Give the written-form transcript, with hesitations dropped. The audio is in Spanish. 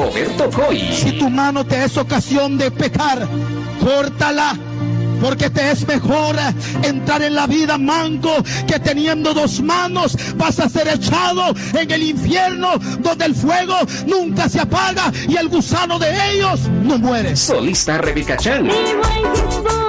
Roberto Coy. Si tu mano te es ocasión de pecar, córtala. Porque te es mejor entrar en la vida manco, que teniendo dos manos vas a ser echado en el infierno, donde el fuego nunca se apaga y el gusano de ellos no muere. Solista Rebeca Chan.